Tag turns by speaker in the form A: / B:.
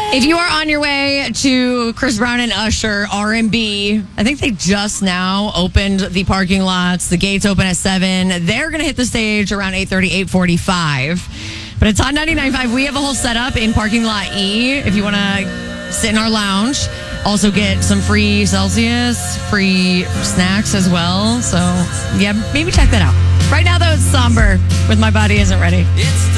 A: If you are on your way to Chris Brown and Usher, R&B, I think they just now opened the parking lots. The gates open at 7. They're going to hit the stage around 8:30, 8:45. But it's on 99.5. We have a whole setup in parking lot E if you want to sit in our lounge. Also get some free Celsius, free snacks as well. So, yeah, maybe check that out. Right now, though, it's Somber with My Body Isn't Ready.
B: It's the